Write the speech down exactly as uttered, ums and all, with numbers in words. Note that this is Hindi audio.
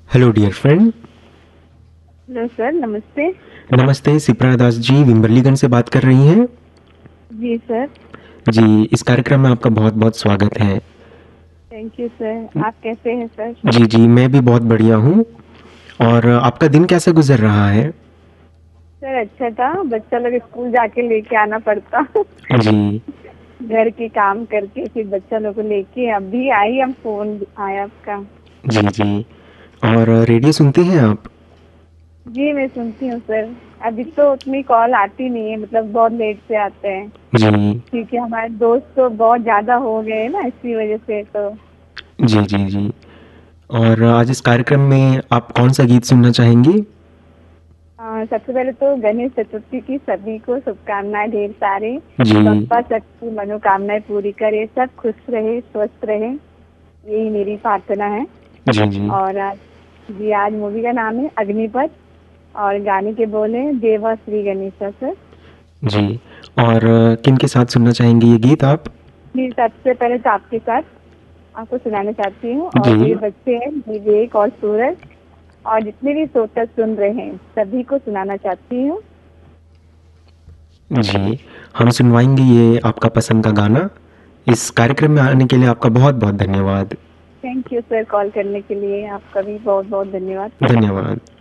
Hello dear friend. Hello sir, नमस्ते। नमस्ते, सिप्रा दास जी विम्बरलीगंज से बात कर रही हैं। जी सर। जी, इस कार्यक्रम में आपका बहुत बहुत स्वागत है। Thank you sir. आप कैसे हैं सर? जी जी, मैं भी बहुत बढ़िया हूँ। और आपका दिन कैसे गुजर रहा है? सर अच्छा था, बच्चा लोग स्कूल जाके लेके आना पड़ता। जी घर के काम करके फिर बच्चा लोग को लेके अभी आई, हम फोन आया आपका। जी जी। और रेडियो सुनते हैं आप? जी मैं सुनती हूँ सर। अभी तो उतनी कॉल आती नहीं है, मतलब बहुत लेट से आते हैं जी क्योंकि हमारे दोस्त तो बहुत ज्यादा हो गए हैं ना, इसी वजह से। तो जी जी जी। और आज इस कार्यक्रम में आप कौन सा गीत सुनना चाहेंगी? आ, सबसे पहले तो गणेश चतुर्थी की सभी को शुभकामनाएं ढेर सारी। जी बप्पा सबकी मनोकामनाएं पूरी करे, सब खुश रहे, स्वस्थ रहे, यही मेरी प्रार्थना है। जी जी और आज जी आज मूवी का नाम है अग्निपथ, और गाने के बोले देवा श्री गणेशा सर। जी। और किन के साथ सुनना चाहेंगी ये गीत आप? जी सबसे पहले तो आपके साथ आपको सुनाना चाहती हूँ, और जी मेरे बच्चे हैं विवेक और सूरज, और जितने भी श्रोता सुन रहे हैं सभी को सुनाना चाहती हूँ। जी, हम सुनवाएंगे ये आपका पसंद का गाना। इस कार्यक्रम में आने के लिए आपका बहुत बहुत धन्यवाद। थैंक यू सर, कॉल करने के लिए आपका भी बहुत बहुत धन्यवाद। धन्यवाद।